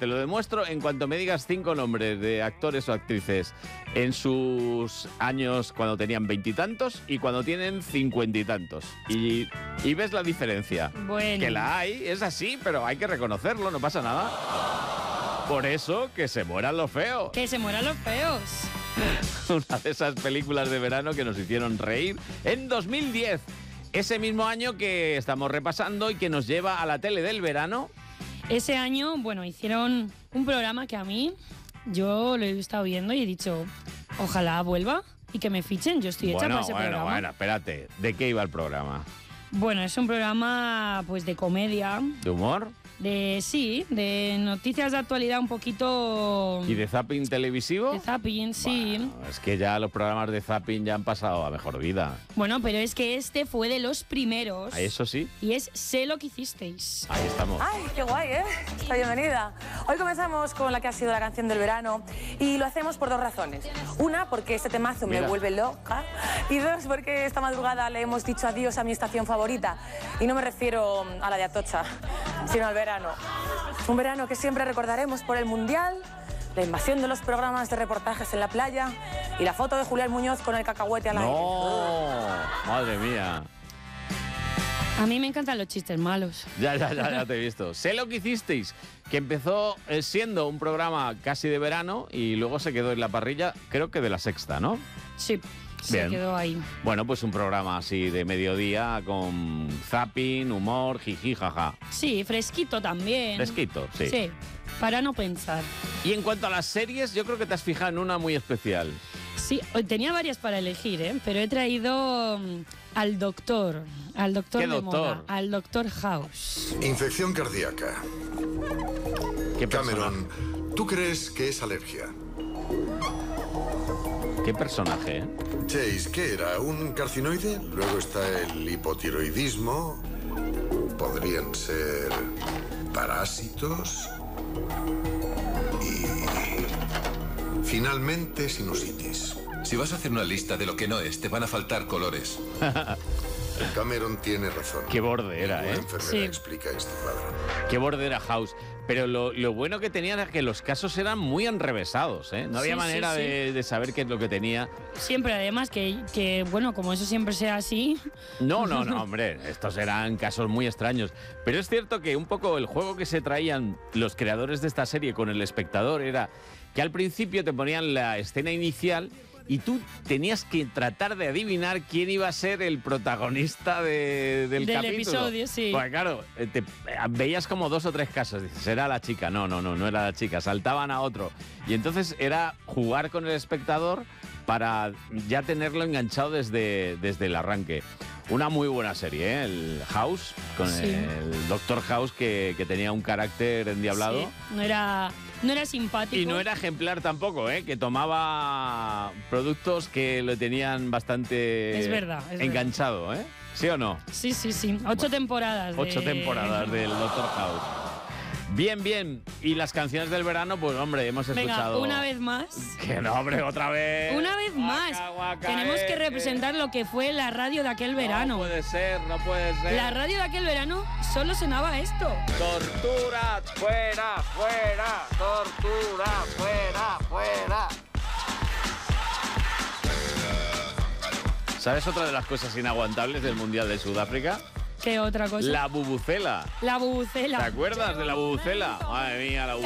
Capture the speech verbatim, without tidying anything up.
te lo demuestro en cuanto me digas cinco nombres de actores o actrices en sus años cuando tenían veintitantos y cuando tienen cincuenta y tantos. Y, y ves la diferencia. Bueno. Que la hay, es así, pero hay que reconocerlo, no pasa nada. Por eso, que se mueran los feos. Que se mueran los feos. Una de esas películas de verano que nos hicieron reír en dos mil diez. Ese mismo año que estamos repasando y que nos lleva a la tele del verano. Ese año, bueno, hicieron un programa que a mí, yo lo he estado viendo y he dicho, ojalá vuelva y que me fichen. Yo estoy hecha Bueno, para ese bueno, programa. bueno, espérate. ¿De qué iba el programa? Bueno, es un programa pues de comedia. ¿De humor? De, sí, de noticias de actualidad un poquito... ¿Y de zapping televisivo? De zapping, sí. Bueno, es que ya los programas de zapping ya han pasado a mejor vida. Bueno, pero es que este fue de los primeros. ¿A eso sí? Y es Sé lo que hicisteis. Ahí estamos. ¡Ay, qué guay, eh! Está bienvenida. Hoy comenzamos con la que ha sido la canción del verano y lo hacemos por dos razones. Una, porque este temazo Mira. me vuelve loca. Y dos, porque esta madrugada le hemos dicho adiós a mi estación favorita. Y no me refiero a la de Atocha, sino al verano. Un verano que siempre recordaremos por el Mundial, la invasión de los programas de reportajes en la playa y la foto de Julián Muñoz con el cacahuete al aire. ¡No! Madre mía. A mí me encantan los chistes malos. Ya, ya, ya, ya te he visto. Sé lo que hicisteis, que empezó eh, siendo un programa casi de verano y luego se quedó en la parrilla, creo que de la Sexta, ¿no? Sí, se Bien. quedó ahí. Bueno, pues un programa así de mediodía con zapping, humor, jiji, jaja. Sí, fresquito también. Fresquito, sí. Sí, para no pensar. Y en cuanto a las series, yo creo que te has fijado en una muy especial. Sí, hoy tenía varias para elegir, ¿eh? Pero he traído mm, al doctor, al doctor ¿Qué de doctor? moda, al doctor House. Infección cardíaca. ¿Qué Cameron, personaje? ¿tú crees que es alergia? ¿Qué personaje, eh? Chase, ¿qué era? ¿Un carcinoide? Luego está el hipotiroidismo. Podrían ser parásitos. Y finalmente sinusitis. Si vas a hacer una lista de lo que no es, te van a faltar colores. Cameron tiene razón. Qué borde era, Ninguna ¿eh? enfermera Sí. explica este cuadro. Qué borde era House. Pero lo, lo bueno que tenía era que los casos eran muy enrevesados, ¿eh? No había Sí, sí, manera sí. De, de saber qué es lo que tenía. Siempre, además, que, que, bueno, como eso siempre sea así, No, no, no, hombre, estos eran casos muy extraños. Pero es cierto que un poco el juego que se traían los creadores de esta serie con el espectador era que al principio te ponían la escena inicial y tú tenías que tratar de adivinar quién iba a ser el protagonista de- del, Del capítulo. episodio, sí. Pues claro, eh, te, veías como dos o tres casos. Dices, era la chica. No, no, no, no era la chica. Saltaban a otro. Y entonces era jugar con el espectador para ya tenerlo enganchado desde, desde el arranque. Una muy buena serie, ¿eh? El House, con Sí. el Doctor House que, que tenía un carácter endiablado. sí, no era, no era simpático. Y no era ejemplar tampoco, ¿eh? Que tomaba productos que lo tenían bastante Es verdad, es enganchado, ¿eh? ¿Sí o no? Sí, sí, sí. Ocho temporadas. Ocho de- temporadas del Doctor House. Bien, bien. Y las canciones del verano, pues hombre, hemos Venga, escuchado... una vez más. Que no, hombre, otra vez. Una vez más. Guaca, guaca, Tenemos eh, que representar lo que fue la radio de aquel verano. No puede ser, no puede ser. La radio de aquel verano solo sonaba esto. Tortura, fuera, fuera. Tortura, fuera, fuera. ¿Sabes otra de las cosas inaguantables del Mundial de Sudáfrica? ¿Qué otra cosa? La bubucela. La bubucela. ¿Te acuerdas de la bubucela? Madre mía, la